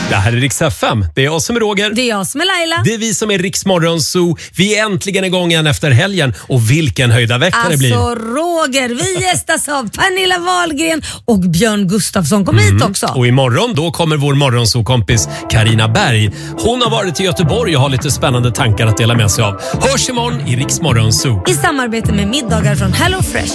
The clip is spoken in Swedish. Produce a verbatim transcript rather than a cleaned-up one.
Det här är Rix F M. Det är jag som är Roger. Det är jag som är Laila. Det är vi som är Rix Morgon Zoo. Vi är äntligen igång igen efter helgen. Och vilken höjda vecka alltså, det blir. Alltså Roger, vi gästas av Pernilla Wahlgren och Björn Gustafsson. Kom mm. hit också. Och imorgon då kommer vår morgonzoo-kompis Carina Berg. Hon har varit i Göteborg och har lite spännande tankar att dela med sig av. Hörs imorgon i Rix Morgon Zoo. I samarbete med middagar från Hello Fresh.